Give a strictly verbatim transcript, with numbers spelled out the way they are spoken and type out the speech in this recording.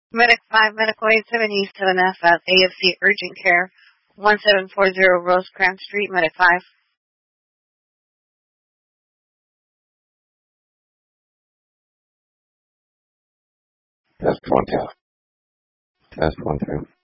Medic five, Medical eight seven East seven F at A F C Urgent Care, one seven four zero Rosecrans Street, Medic five. Test one, two. Test one, two.